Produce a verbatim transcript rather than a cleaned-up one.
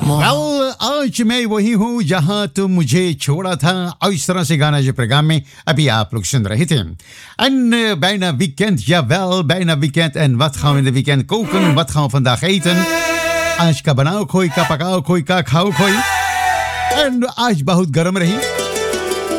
well आज मैं वही हूँ जहाँ तुम मुझे छोड़ा था और इस तरह से गाना जो प्रोग्राम में अभी आप लोग सुन रहे थे en uh, bijna weekend jawel bijna weekend en wat gaan we in de weekend koken wat gaan we vandaag eten आज का बनाओ खोई का पकाओ खोई का खाओ खोई en आज बहुत गर्म रही